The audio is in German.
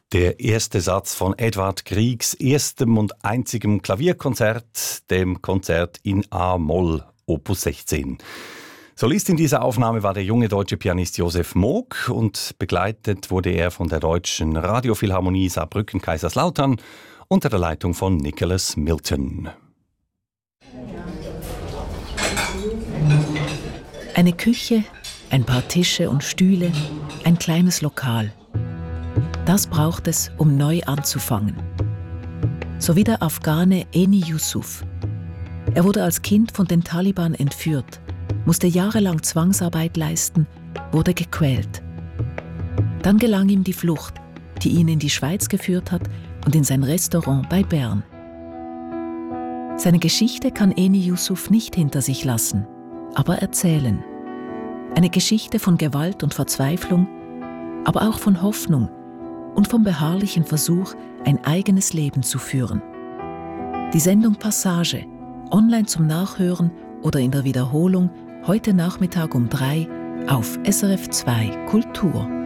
Der erste Satz von Edvard Griegs erstem und einzigem Klavierkonzert, dem Konzert in A-Moll, Opus 16. Solist in dieser Aufnahme war der junge deutsche Pianist Josef Moog und begleitet wurde er von der Deutschen Radiophilharmonie Saarbrücken-Kaiserslautern unter der Leitung von Nicholas Milton. Eine Küche, ein paar Tische und Stühle, ein kleines Lokal. Das braucht es, um neu anzufangen. So wie der Afghane Eni Yusuf. Er wurde als Kind von den Taliban entführt, musste jahrelang Zwangsarbeit leisten, wurde gequält. Dann gelang ihm die Flucht, die ihn in die Schweiz geführt hat und in sein Restaurant bei Bern. Seine Geschichte kann Eni Yusuf nicht hinter sich lassen, aber erzählen. Eine Geschichte von Gewalt und Verzweiflung, aber auch von Hoffnung und vom beharrlichen Versuch, ein eigenes Leben zu führen. Die Sendung Passage, online zum Nachhören oder in der Wiederholung, heute Nachmittag um 3 auf SRF 2 Kultur.